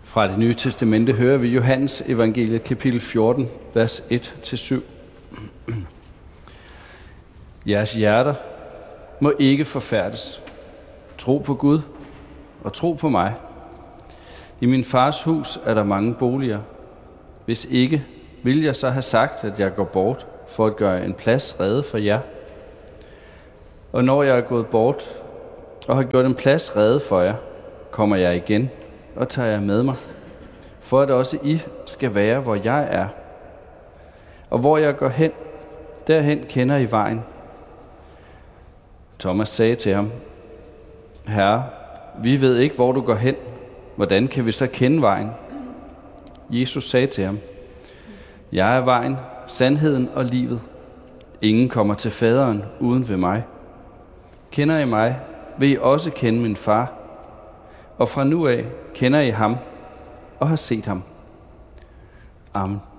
Fra Det Nye Testamente hører vi Johannes evangeliet kapitel 14, vers 1-7. Jeres hjerter må ikke forfærdes. Tro på Gud og tro på mig. I min fars hus er der mange boliger. Hvis ikke, vil jeg så have sagt, at jeg går bort for at gøre en plads rede for jer. Og når jeg er gået bort og har gjort en plads rede for jer, kommer jeg igen og tager jer med mig, for at også I skal være, hvor jeg er. Og hvor jeg går hen, derhen kender I vejen. Thomas sagde til ham, Herre, vi ved ikke, hvor du går hen. Hvordan kan vi så kende vejen? Jesus sagde til ham, Jeg er vejen, sandheden og livet. Ingen kommer til faderen uden ved mig. Kender I mig, vil I også kende min far. Og fra nu af kender I ham og har set ham. Amen.